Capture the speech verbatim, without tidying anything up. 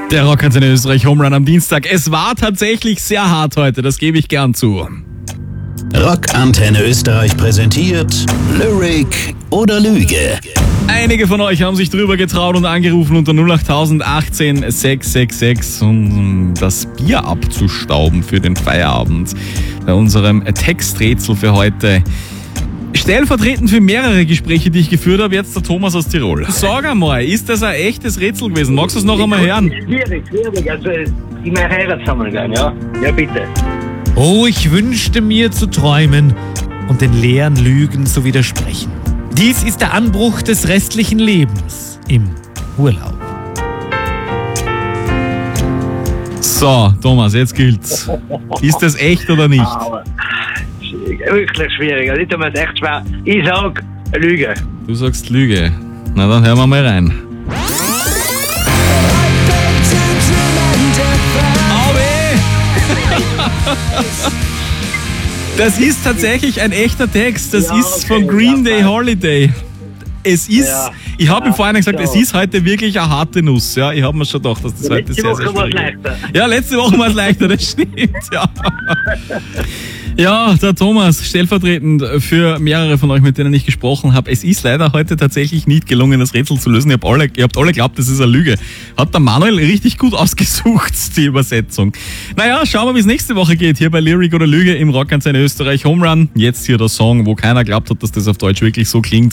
Der Rockantenne Österreich Home Run am Dienstag. Es war tatsächlich sehr hart heute, das gebe ich gern zu. Rockantenne Österreich präsentiert Lyric oder Lüge. Einige von euch haben sich drüber getraut und angerufen unter null acht achtzehn sechs sechs sechs, um das Bier abzustauben für den Feierabend. Bei unserem Texträtsel für heute. Stellvertretend für mehrere Gespräche, die ich geführt habe, jetzt der Thomas aus Tirol. Sag einmal, ist das ein echtes Rätsel gewesen? Magst du es noch einmal hören? Schwierig, schwierig. Also, in mein Heiratssammelgang, ja? Ja, bitte. Oh, ich wünschte mir zu träumen und den leeren Lügen zu widersprechen. Dies ist der Anbruch des restlichen Lebens im Urlaub. So, Thomas, jetzt gilt's. Ist das echt oder nicht? Aber, wirklich schwierig. Also, ich tue mir das echt schwer. Ich sag Lüge. Du sagst Lüge. Na, dann hören wir mal rein. Das ist tatsächlich ein echter Text. Das Ja, ist okay, von Green ja, Day Holiday. Es ist, Ja, ich habe ja, ihm vorhin gesagt, ja. es ist heute wirklich eine harte Nuss. Ja, ich habe mir schon gedacht, dass das heute Letzte sehr, sehr Woche war es schwierig ist. leichter. Ja, letzte Woche war es leichter, das stimmt. Ja. Ja, der Thomas, stellvertretend für mehrere von euch, mit denen ich gesprochen habe. Es ist leider heute tatsächlich nicht gelungen, das Rätsel zu lösen. Ihr habt alle, ihr habt alle geglaubt, das ist eine Lüge. Hat der Manuel richtig gut ausgesucht, die Übersetzung. Naja, schauen wir, wie es nächste Woche geht. Hier bei Lyric oder Lüge im Rockantenne Österreich Home Run. Jetzt hier der Song, wo keiner glaubt hat, dass das auf Deutsch wirklich so klingt.